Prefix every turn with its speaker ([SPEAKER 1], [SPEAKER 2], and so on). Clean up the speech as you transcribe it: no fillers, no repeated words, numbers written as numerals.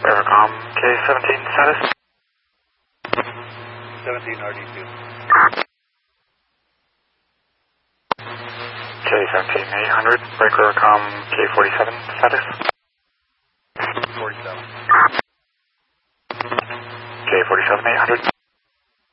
[SPEAKER 1] Aerocom K17 status.
[SPEAKER 2] 17 RD2.
[SPEAKER 1] K17 800, break Aerocom K47 status.
[SPEAKER 2] 47.
[SPEAKER 1] K47 800.